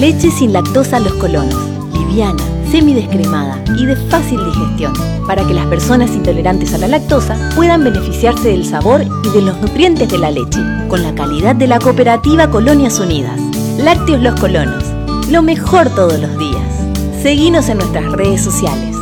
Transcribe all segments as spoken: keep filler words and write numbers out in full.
Leche sin lactosa Los Colonos. Liviana, semidescremada y de fácil digestión, para que las personas intolerantes a la lactosa puedan beneficiarse del sabor y de los nutrientes de la leche, con la calidad de la cooperativa Colonias Unidas. Lácteos Los Colonos, lo mejor todos los días. Seguinos en nuestras redes sociales.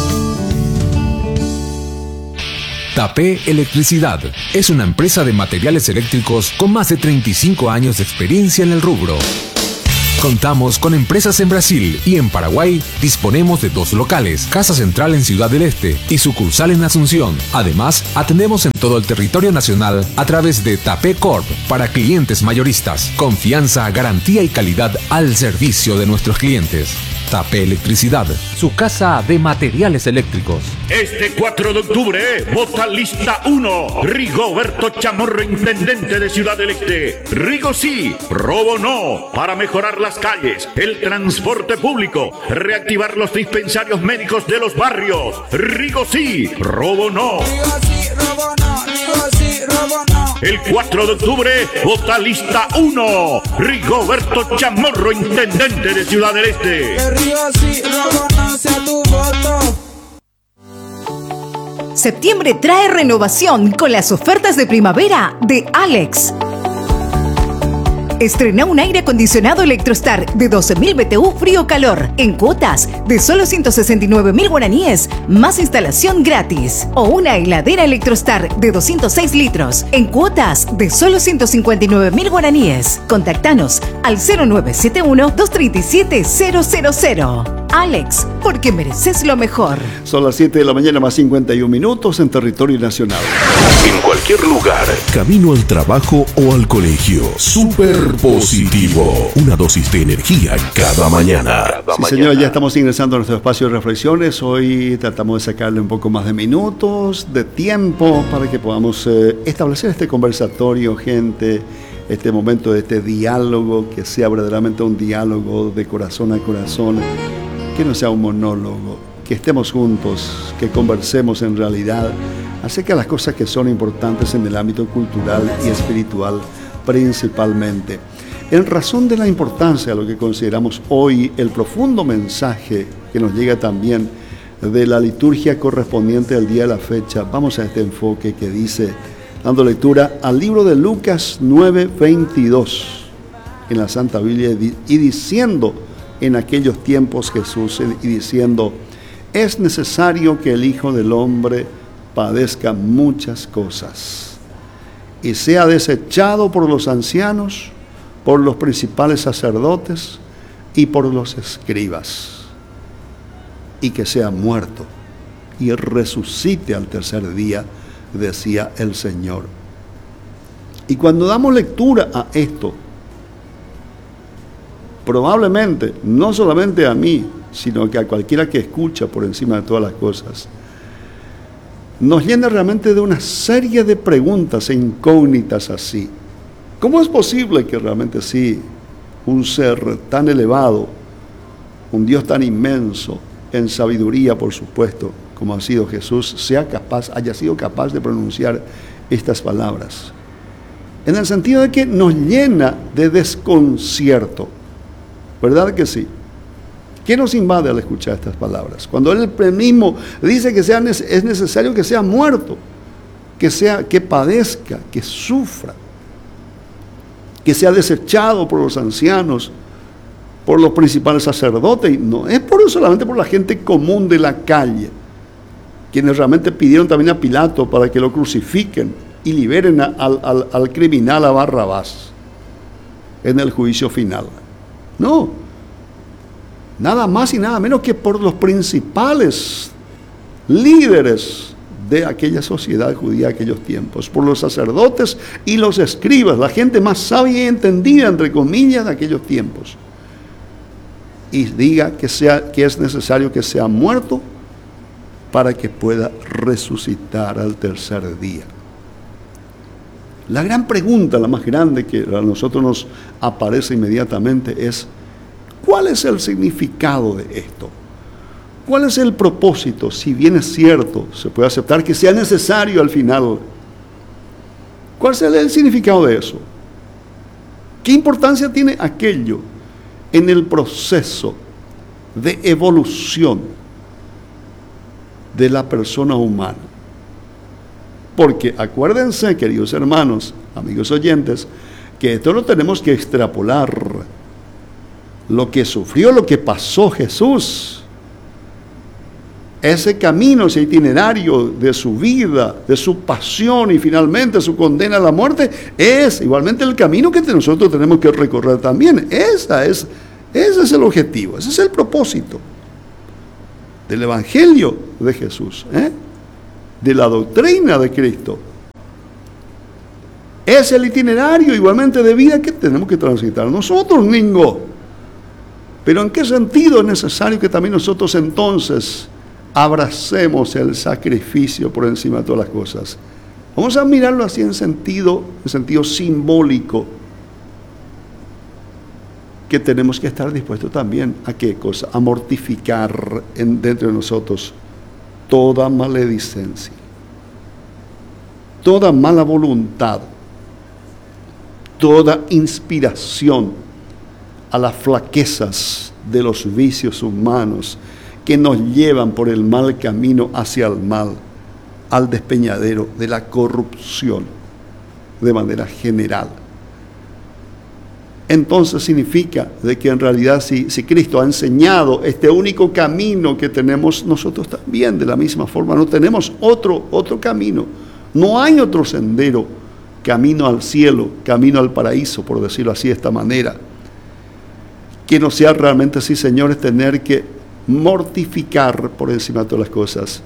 Tapé Electricidad es una empresa de materiales eléctricos con más de treinta y cinco años de experiencia en el rubro. Contamos con empresas en Brasil y en Paraguay. Disponemos de dos locales, Casa Central en Ciudad del Este y sucursal en Asunción. Además, atendemos en todo el territorio nacional a través de Tapé Corp para clientes mayoristas. Confianza, garantía y calidad al servicio de nuestros clientes. Tapé Electricidad, su casa de materiales eléctricos. Este cuatro de octubre, vota lista uno. Rigoberto Chamorro, intendente de Ciudad del Este. Rigo sí, robo no. Para mejorar las calles, el transporte público, reactivar los dispensarios médicos de los barrios. Rigo sí, robo no. Rigo sí, robo no. Rigo sí, robo no. El cuatro de octubre, vota lista uno. Rigoberto Chamorro, intendente de Ciudad del Este. Rigo sí, robo no sea tu voto. Septiembre trae renovación con las ofertas de primavera de Alex. Estrena un aire acondicionado Electrostar de doce mil B T U frío-calor en cuotas de solo ciento sesenta y nueve mil guaraníes más instalación gratis. O una heladera Electrostar de doscientos seis litros en cuotas de solo ciento cincuenta y nueve mil guaraníes. Contactanos al cero nueve siete uno, dos tres siete, cero cero cero. Alex, porque mereces lo mejor. Son las siete de la mañana más cincuenta y un minutos en territorio nacional. En cualquier lugar, camino al trabajo o al colegio. Super positivo. Una dosis de energía cada mañana. Sí, señor, ya estamos ingresando a nuestro espacio de reflexiones. Hoy tratamos de sacarle un poco más de minutos, de tiempo, para que podamos eh, establecer este conversatorio, gente, este momento de este diálogo, que sea verdaderamente un diálogo de corazón a corazón, que no sea un monólogo, que estemos juntos, que conversemos en realidad acerca de las cosas que son importantes en el ámbito cultural y espiritual principalmente. En razón de la importancia de lo que consideramos hoy el profundo mensaje que nos llega también de la liturgia correspondiente al día de la fecha, vamos a este enfoque que dice, dando lectura al libro de Lucas nueve veintidós en la Santa Biblia, y diciendo en aquellos tiempos Jesús, y diciendo, es necesario que el Hijo del Hombre padezca muchas cosas y sea desechado por los ancianos, por los principales sacerdotes y por los escribas, y que sea muerto y resucite al tercer día, decía el Señor. Y cuando damos lectura a esto, probablemente, no solamente a mí, sino que a cualquiera que escucha por encima de todas las cosas, nos llena realmente de una serie de preguntas e incógnitas así. ¿Cómo es posible que realmente sí, un ser tan elevado, un Dios tan inmenso, en sabiduría por supuesto, como ha sido Jesús, sea capaz, haya sido capaz de pronunciar estas palabras? En el sentido de que nos llena de desconcierto, ¿verdad que sí? ¿Qué nos invade al escuchar estas palabras? Cuando Él mismo dice que sea, es necesario que sea muerto, que, sea, que padezca, que sufra, que sea desechado por los ancianos, por los principales sacerdotes, y no es por solamente por la gente común de la calle, quienes realmente pidieron también a Pilato para que lo crucifiquen y liberen a, al, al, al criminal, a Barrabás, en el juicio final. No, nada más y nada menos que por los principales líderes de aquella sociedad judía de aquellos tiempos, por los sacerdotes y los escribas, la gente más sabia y entendida, entre comillas, de aquellos tiempos. Y diga que, sea, que es necesario que sea muerto para que pueda resucitar al tercer día. La gran pregunta, la más grande que a nosotros nos aparece inmediatamente es, ¿cuál es el significado de esto? ¿Cuál es el propósito? Si bien es cierto, se puede aceptar que sea necesario al final. ¿Cuál es el significado de eso? ¿Qué importancia tiene aquello en el proceso de evolución de la persona humana. Porque acuérdense, queridos hermanos, amigos oyentes, que esto lo tenemos que extrapolar. Lo que sufrió, lo que pasó Jesús, ese camino, ese itinerario de su vida, de su pasión y finalmente su condena a la muerte, es igualmente el camino que nosotros tenemos que recorrer también. Esa es, ese es el objetivo, ese es el propósito del Evangelio de Jesús, ¿eh? de la doctrina de Cristo. Es el itinerario igualmente de vida que tenemos que transitar nosotros, Ningo. Pero ¿en qué sentido es necesario que también nosotros entonces abracemos el sacrificio por encima de todas las cosas? Vamos a mirarlo así en sentido, en sentido simbólico, que tenemos que estar dispuestos también a qué cosa, a mortificar en, dentro de nosotros toda maledicencia, toda mala voluntad, toda inspiración a las flaquezas de los vicios humanos que nos llevan por el mal camino hacia el mal, al despeñadero de la corrupción de manera general. Entonces significa de que en realidad si, si Cristo ha enseñado este único camino que tenemos, nosotros también de la misma forma no tenemos otro, otro camino, no hay otro sendero, camino al cielo, camino al paraíso, por decirlo así de esta manera, que no sea realmente así, señores, tener que mortificar por encima de todas las cosas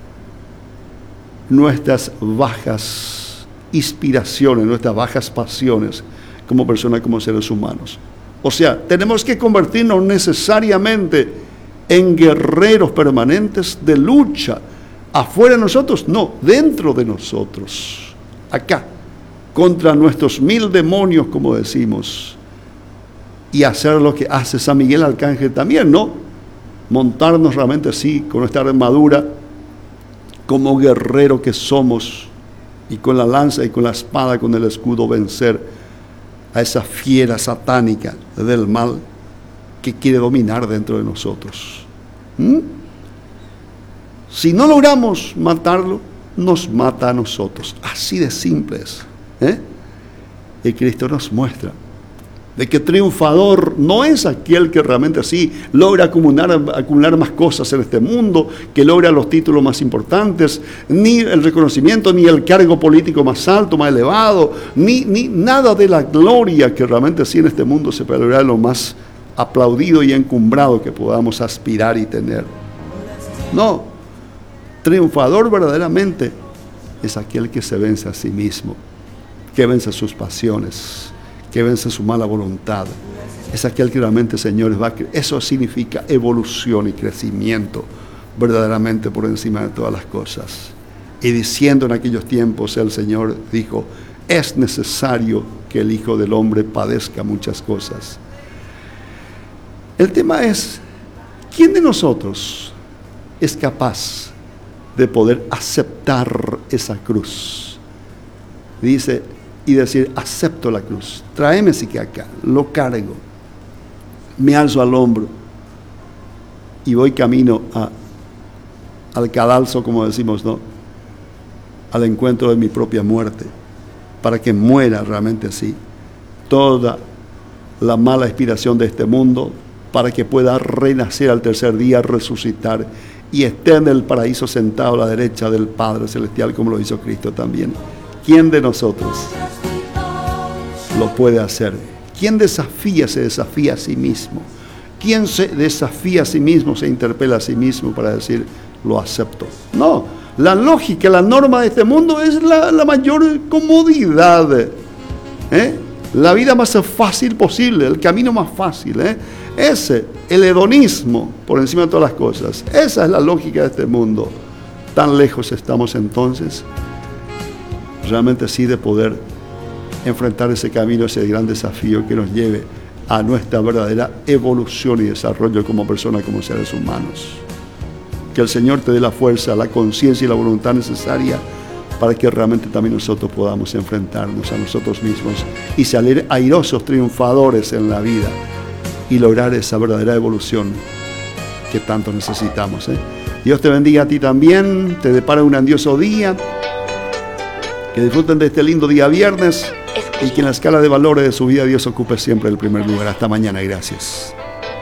nuestras bajas inspiraciones, nuestras bajas pasiones como personas, como seres humanos. O sea, tenemos que convertirnos necesariamente en guerreros permanentes de lucha, afuera de nosotros, no, dentro de nosotros, acá, contra nuestros mil demonios, como decimos, y hacer lo que hace San Miguel Arcángel también, ¿no? Montarnos realmente así, con nuestra armadura, como guerrero que somos, y con la lanza y con la espada, con el escudo, vencer a esa fiera satánica del mal que quiere dominar dentro de nosotros. ¿Mm? Si no logramos matarlo, nos mata a nosotros. Así de simple es, ¿eh? Y Cristo nos muestra de que triunfador no es aquel que realmente así logra acumular, acumular más cosas en este mundo, que logra los títulos más importantes, ni el reconocimiento, ni el cargo político más alto, más elevado, ni, ni nada de la gloria que realmente así en este mundo se puede lograr, lo más aplaudido y encumbrado que podamos aspirar y tener. No, triunfador verdaderamente es aquel que se vence a sí mismo, que vence sus pasiones, que vence su mala voluntad. Es aquel que realmente, señores, va a cre- eso significa evolución y crecimiento verdaderamente por encima de todas las cosas. Y diciendo en aquellos tiempos, el Señor dijo, es necesario que el Hijo del Hombre padezca muchas cosas. El tema es, ¿quién de nosotros es capaz de poder aceptar esa cruz? Dice, y decir, acepto la cruz, tráeme sí que acá, lo cargo, me alzo al hombro y voy camino a, al cadalso, como decimos, ¿no? Al encuentro de mi propia muerte, para que muera realmente así toda la mala inspiración de este mundo, para que pueda renacer al tercer día, resucitar y esté en el paraíso sentado a la derecha del Padre Celestial, como lo hizo Cristo también. ¿Quién de nosotros lo puede hacer? ¿Quién desafía, se desafía a sí mismo? ¿Quién se desafía a sí mismo, se interpela a sí mismo para decir, lo acepto? No, la lógica, la norma de este mundo es la, la mayor comodidad, ¿eh? La vida más fácil posible, el camino más fácil, ¿eh? Ese, el hedonismo por encima de todas las cosas. Esa es la lógica de este mundo. Tan lejos estamos entonces realmente sí de poder enfrentar ese camino, ese gran desafío que nos lleve a nuestra verdadera evolución y desarrollo como personas, como seres humanos. Que el Señor te dé la fuerza, la conciencia y la voluntad necesaria para que realmente también nosotros podamos enfrentarnos a nosotros mismos y salir airosos, triunfadores en la vida, y lograr esa verdadera evolución que tanto necesitamos, ¿eh? Dios te bendiga a ti también, te depara un grandioso día, que disfruten de este lindo día viernes y que en la escala de valores de su vida Dios ocupe siempre el primer lugar. Hasta mañana y gracias.